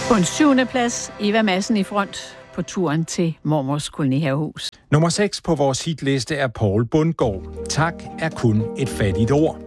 På en 7. plads, Eva Madsen i front på turen til mormors kolonihavehus. Nummer 6 på vores hitliste er Poul Bundgaard. Tak er kun et fattigt ord.